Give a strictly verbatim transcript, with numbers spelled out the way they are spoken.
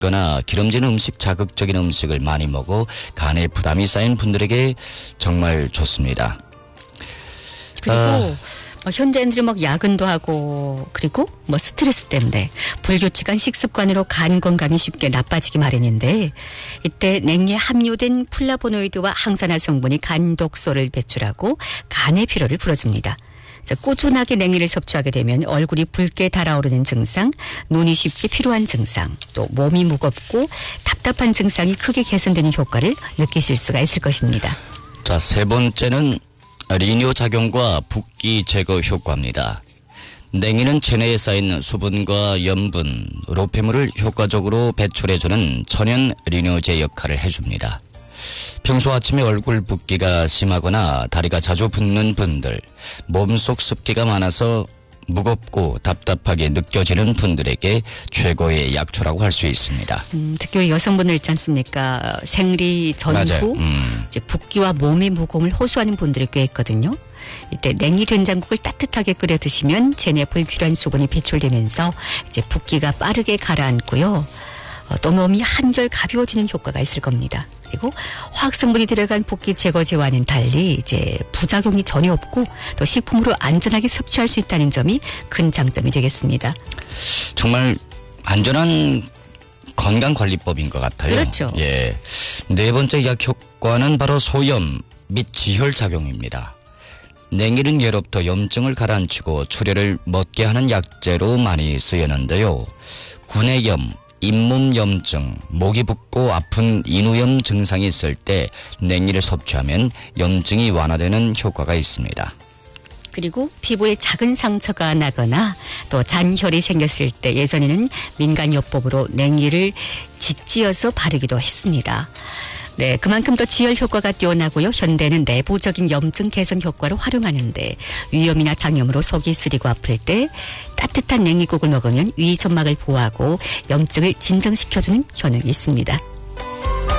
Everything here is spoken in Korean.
거나 기름진 음식, 자극적인 음식을 많이 먹어 간에 부담이 쌓인 분들에게 정말 좋습니다. 그리고 아, 뭐 현대인들이 막 야근도 하고 그리고 뭐 스트레스 때문에 불규칙한 식습관으로 간 건강이 쉽게 나빠지기 마련인데 이때 냉이에 함유된 플라보노이드와 항산화 성분이 간 독소를 배출하고 간의 피로를 풀어줍니다. 꾸준하게 냉이를 섭취하게 되면 얼굴이 붉게 달아오르는 증상, 눈이 쉽게 피로한 증상, 또 몸이 무겁고 답답한 증상이 크게 개선되는 효과를 느끼실 수가 있을 것입니다. 자, 세 번째는 리뇨 작용과 붓기 제거 효과입니다. 냉이는 체내에 쌓인 수분과 염분, 노폐물을 효과적으로 배출해주는 천연 리뇨제 역할을 해줍니다. 평소 아침에 얼굴 붓기가 심하거나 다리가 자주 붓는 분들, 몸속 습기가 많아서 무겁고 답답하게 느껴지는 분들에게 최고의 약초라고 할 수 있습니다. 음, 특히 여성분들 있지 않습니까? 생리 전후 음. 이제 붓기와 몸의 무거움을 호소하는 분들이 꽤 있거든요. 이때 냉이 된장국을 따뜻하게 끓여 드시면 체내 불필요한 수분이 배출되면서 이제 붓기가 빠르게 가라앉고요. 어, 또 몸이 한결 가벼워지는 효과가 있을 겁니다. 그리고 화학 성분이 들어간 붓기 제거제와는 달리 이제 부작용이 전혀 없고 또 식품으로 안전하게 섭취할 수 있다는 점이 큰 장점이 되겠습니다. 정말 안전한 건강관리법인 것 같아요. 그렇죠. 예. 네 번째 약 효과는 바로 소염 및 지혈 작용입니다. 냉이는 예로부터 염증을 가라앉히고 출혈을 멎게 하는 약재로 많이 쓰였는데요. 구내염, 잇몸 염증, 목이 붓고 아픈 인후염 증상이 있을 때 냉이를 섭취하면 염증이 완화되는 효과가 있습니다. 그리고 피부에 작은 상처가 나거나 또 잔혈이 생겼을 때 예전에는 민간요법으로 냉이를 짓지어서 바르기도 했습니다. 네, 그만큼 더 지혈 효과가 뛰어나고요. 현대는 내부적인 염증 개선 효과를 활용하는데 위염이나 장염으로 속이 쓰리고 아플 때 따뜻한 냉이국을 먹으면 위 점막을 보호하고 염증을 진정시켜주는 효능이 있습니다.